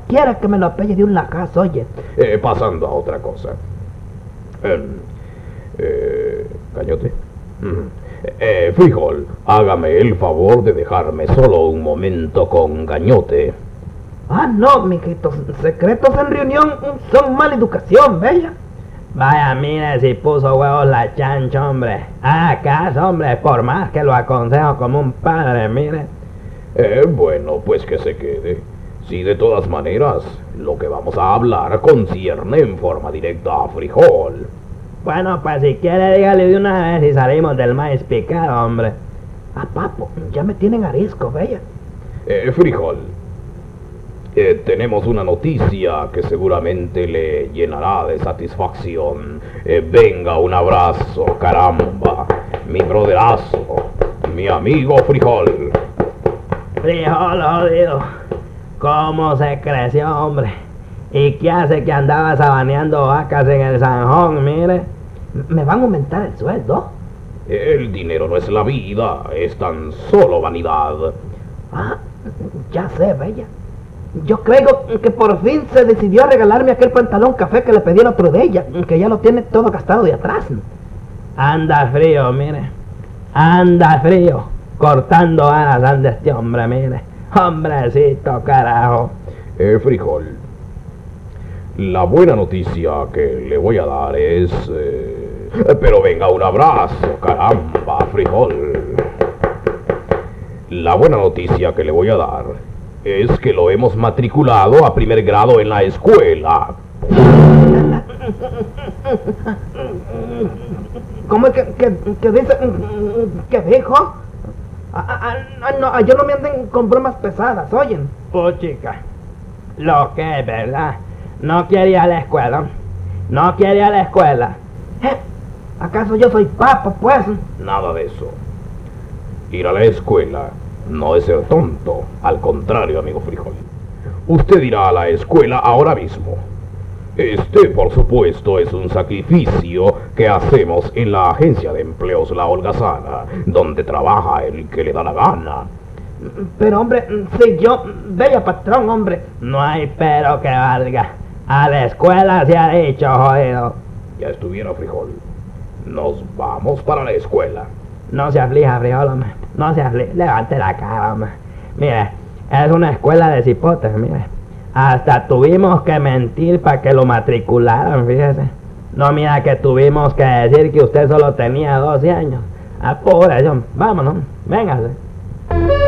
quiera que me lo apelle de un lacazo, oye. Pasando a otra cosa. Cañote. Frijol, hágame el favor de dejarme solo un momento con Gañote. Ah, no, mijitos, secretos en reunión son mala educación, bella. Vaya, mire si puso huevos la chancha, hombre. ¿Acaso, hombre? Por más que lo aconsejo como un padre, mire. Bueno, pues que se quede. Si de todas maneras, lo que vamos a hablar concierne en forma directa a Frijol. Bueno, pues si quiere dígale de una vez y salimos del maíz picado, hombre. Ah, papo, ya me tienen arisco, bella. Frijol, tenemos una noticia que seguramente le llenará de satisfacción. Venga, un abrazo, caramba. Mi broderazo, mi amigo Frijol. Frijol, jodido. ¿Cómo se creció, hombre? ¿Y qué hace que andaba sabaneando vacas en el zanjón, mire? ¿Me van a aumentar el sueldo? El dinero no es la vida, es tan solo vanidad. Ah, ya sé, bella. Yo creo que por fin se decidió a regalarme aquel pantalón café que le pedí el otro de ella, que ya lo tiene todo gastado de atrás. Anda frío, mire. Anda frío. Cortando alas anda este hombre, mire. Hombrecito, carajo. Frijol, la buena noticia que le voy a dar es... Pero venga, un abrazo, caramba, Frijol. La buena noticia que le voy a dar es que lo hemos matriculado a primer grado en la escuela. ¿Cómo es que dice? ¿Qué dijo? No, yo no me anden con bromas pesadas, oyen. Chica, lo que es verdad. No quiere ir a la escuela. No quiere ir a la escuela. ¿Acaso yo soy papo, pues? Nada de eso. Ir a la escuela no es ser tonto. Al contrario, amigo Frijol. Usted irá a la escuela ahora mismo. Este, por supuesto, es un sacrificio que hacemos en la agencia de empleos La Holgazana, donde trabaja el que le da la gana. Pero, hombre, si yo... Bella patrón, hombre. No hay pero que valga. A la escuela se ha dicho, jodido. Ya estuviera, Frijol. Nos vamos para la escuela. No se aflija, Frijol, hombre. No se aflija. Levante la cara, hombre. Mire, es una escuela de cipotes, mire. Hasta tuvimos que mentir para que lo matricularan, fíjese. No, mira que tuvimos que decir que usted solo tenía 12 años. Apúrese, vámonos, véngase.